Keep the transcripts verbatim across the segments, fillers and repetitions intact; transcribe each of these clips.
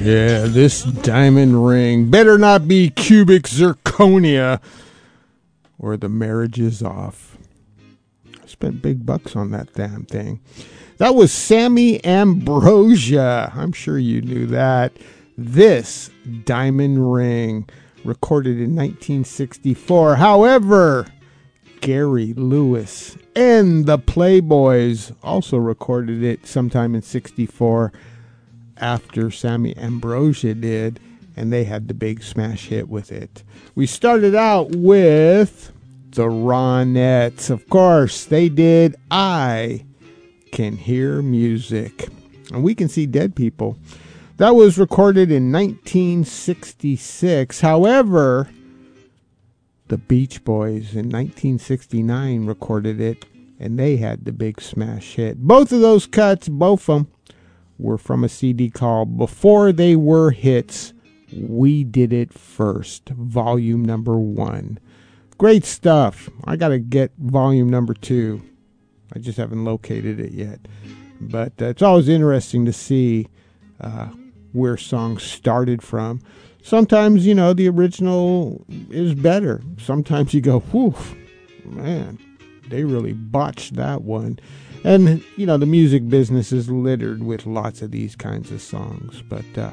Yeah, this diamond ring better not be cubic zirconia or the marriage is off. I spent big bucks on that damn thing. That was Sammy Ambrosia. I'm sure you knew that. This diamond ring, recorded in nineteen sixty-four. However, Gary Lewis and the Playboys also recorded it sometime in sixty-four after Sammy Ambrosia did, and they had the big smash hit with it. We started out with the Ronettes. Of course, they did I Can Hear Music, and We Can See Dead People. That was recorded in nineteen sixty-six. However, the Beach Boys in nineteen sixty-nine recorded it, and they had the big smash hit. Both of those cuts, both of them, were from a C D called Before They Were Hits, We Did It First, volume number one. Great stuff. I got to get volume number two. I just haven't located it yet. But uh, it's always interesting to see uh, where songs started from. Sometimes, you know, the original is better. Sometimes you go, whew, man, they really botched that one. And, you know, the music business is littered with lots of these kinds of songs. But uh,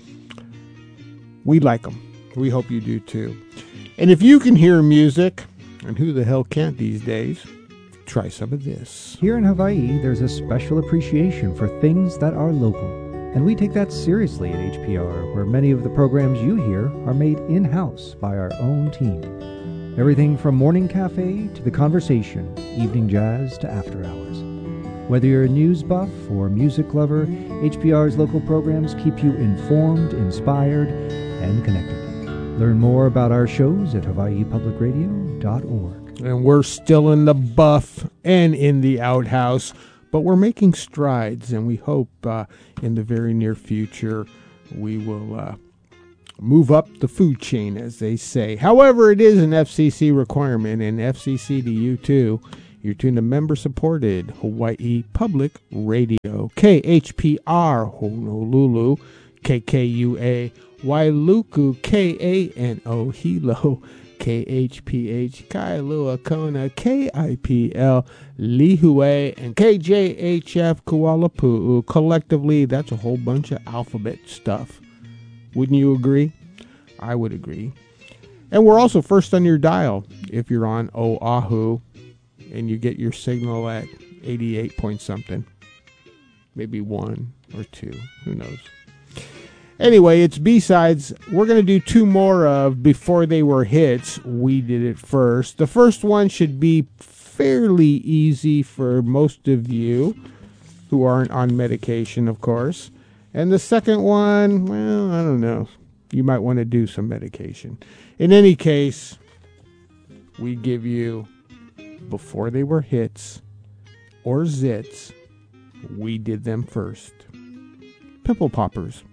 we like them. We hope you do too. And if you can hear music, and who the hell can't these days, try some of this. Here in Hawaii, there's a special appreciation for things that are local. And we take that seriously at H P R, where many of the programs you hear are made in-house by our own team. Everything from morning cafe to the conversation, evening jazz to after hours. Whether you're a news buff or music lover, H P R's local programs keep you informed, inspired, and connected. Learn more about our shows at hawaii public radio dot org. And we're still in the buff and in the outhouse, but we're making strides, and we hope uh, in the very near future we will uh, move up the food chain, as they say. However, it is an F C C requirement, and F C C to you too. You're tuned to member-supported Hawaii Public Radio, K H P R Honolulu, K K U A Wailuku, K A N O Hilo, K H P H Kailua Kona, K I P L Lihue, and K J H F Kuala Pu'u. Collectively, that's a whole bunch of alphabet stuff. Wouldn't you agree? I would agree. And we're also first on your dial if you're on Oahu and you get your signal at eighty-eight point something. Maybe one or two. Who knows? Anyway, it's B-sides. We're going to do two more of Before They Were Hits. We Did It First. The first one should be fairly easy for most of you who aren't on medication, of course. And the second one, well, I don't know. You might want to do some medication. In any case, we give you Before They Were Hits or Zits. We Did Them First. Pimple Poppers.